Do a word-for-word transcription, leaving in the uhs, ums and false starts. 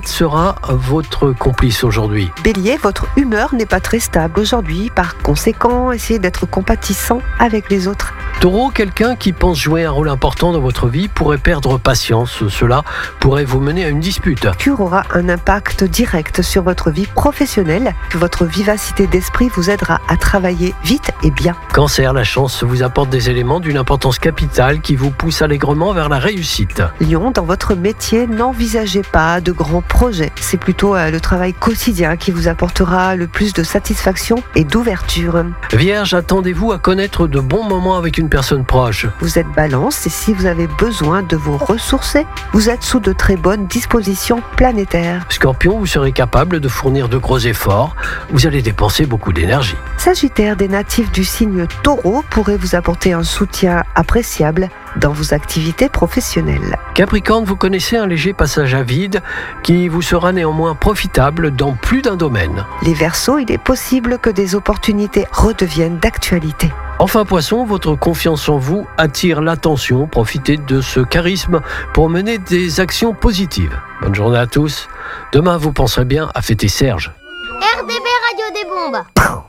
planète sera votre complice aujourd'hui. Bélier, votre humeur n'est pas très stable aujourd'hui. Par conséquent, essayez d'être compatissant avec les autres. Taureau, quelqu'un qui pense jouer un rôle important dans votre vie pourrait perdre patience. Cela pourrait vous mener à une dispute. Mercure aura un impact direct sur votre vie professionnelle. Votre vivacité d'esprit vous aidera à travailler vite et bien. Cancer, la chance vous apporte des éléments d'une importance capitale qui vous pousse allègrement vers la réussite. Lion, dans votre métier, n'envisagez pas de grands projets. C'est plutôt euh, le travail quotidien qui vous apportera le plus de satisfaction et d'ouverture. Vierge, attendez-vous à connaître de bons moments avec une personne proche. Vous êtes Balance et si vous avez besoin de vous ressourcer, vous êtes sous de très bonnes dispositions planétaires. Scorpion, vous serez capable de fournir de gros efforts. Vous allez dépenser beaucoup d'énergie. Sagittaire, des natifs du signe Taureau pourraient vous apporter un soutien appréciable dans vos activités professionnelles. Capricorne, vous connaissez un léger passage à vide qui vous sera néanmoins profitable dans plus d'un domaine. Les Verseaux, il est possible que des opportunités redeviennent d'actualité. Enfin Poisson, votre confiance en vous attire l'attention. Profitez de ce charisme pour mener des actions positives. Bonne journée à tous. Demain, vous penserez bien à fêter Serge. R D B Radio des Bombes.